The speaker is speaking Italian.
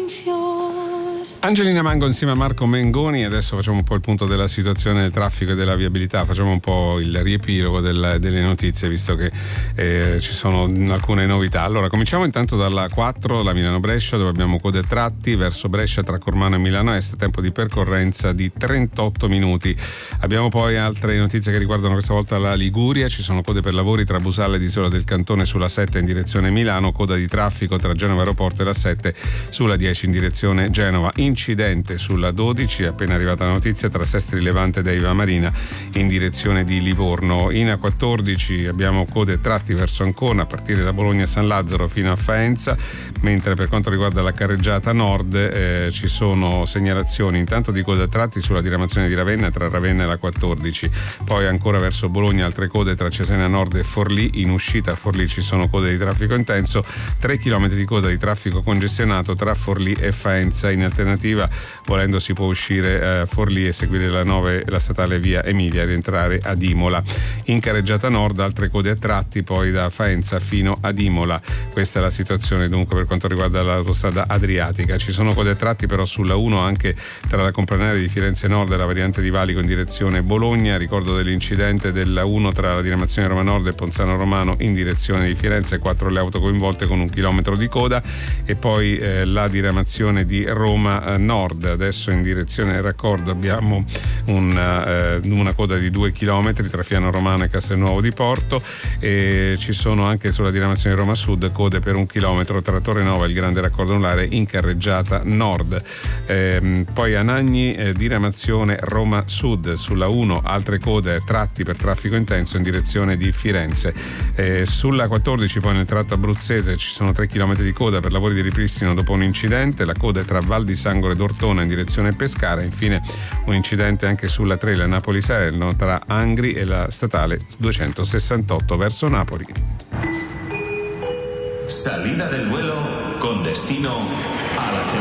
un fiore. Angelina Mango insieme a Marco Mengoni. Adesso facciamo un po' il punto della situazione del traffico e della viabilità, facciamo un po' il riepilogo delle notizie, visto che ci sono alcune novità. Allora, cominciamo intanto dalla 4, la Milano-Brescia, dove abbiamo code tratti verso Brescia tra Cormano e Milano Est, tempo di percorrenza di 38 minuti. Abbiamo poi altre notizie che riguardano questa volta la Liguria, ci sono code per lavori tra Busalla ed Isola del Cantone sulla 7 in direzione Milano, coda di traffico tra Genova Aeroporto e la 7 sulla 10 in direzione Genova. Incidente sulla 12, appena arrivata la notizia, tra Sestri Levante ed Eiva Marina in direzione di Livorno. In A14 abbiamo code tratti verso Ancona a partire da Bologna e San Lazzaro fino a Faenza, mentre per quanto riguarda la carreggiata nord ci sono segnalazioni intanto di code tratti sulla diramazione di Ravenna tra Ravenna e la 14, poi ancora verso Bologna altre code tra Cesena Nord e Forlì, in uscita a Forlì ci sono code di traffico intenso, 3 km di coda di traffico congestionato tra Forlì e Faenza. In alternativa, volendo, si può uscire a Forlì e seguire la statale via Emilia e rientrare ad Imola. In carreggiata nord altre code a tratti poi da Faenza fino ad Imola. Questa è la situazione dunque per quanto riguarda l'autostrada Adriatica. Ci sono code a tratti però sulla 1 anche tra la Comprenare di Firenze Nord e la variante di Valico in direzione Bologna. Ricordo dell'incidente della 1 tra la diramazione Roma Nord e Ponzano Romano in direzione di Firenze, 4 le auto coinvolte con 1 chilometro di coda, e poi la diramazione di Roma Nord. Adesso in direzione raccordo abbiamo una coda di 2 chilometri tra Fiano Romano e Castelnuovo di Porto, e ci sono anche sulla diramazione Roma Sud code per 1 chilometro tra Torrenova e il grande raccordo anulare in carreggiata nord. Poi a Nagni diramazione Roma Sud sulla 1 altre code tratti per traffico intenso in direzione di Firenze. Sulla 14 poi nel tratto abruzzese ci sono 3 km di coda per lavori di ripristino dopo un incidente, la coda è tra Val di Sangro ed Ortona in direzione Pescara. Infine un incidente anche sulla Trela Napoli-Salerno tra Angri e la statale 268 verso Napoli. Salida del vuelo con destino a la